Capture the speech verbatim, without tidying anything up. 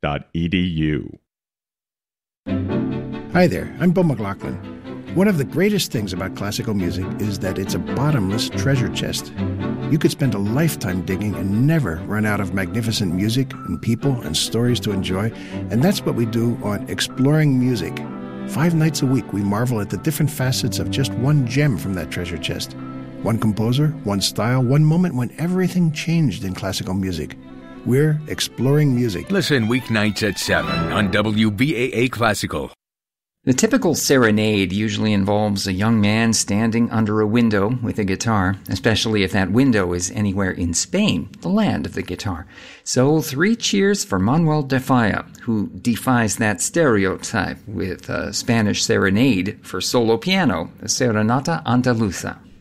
dot e d u. Hi there, I'm Bill McLaughlin. One of the greatest things about classical music is that it's a bottomless treasure chest. You could spend a lifetime digging and never run out of magnificent music and people and stories to enjoy, and that's what we do on Exploring Music. Five nights a week, we marvel at the different facets of just one gem from that treasure chest. One composer, one style, one moment when everything changed in classical music. We're Exploring Music. Listen weeknights at seven on W B A A Classical. The typical serenade usually involves a young man standing under a window with a guitar, especially if that window is anywhere in Spain, the land of the guitar. So three cheers for Manuel de Falla, who defies that stereotype with a Spanish serenade for solo piano, the Serenata Andaluza.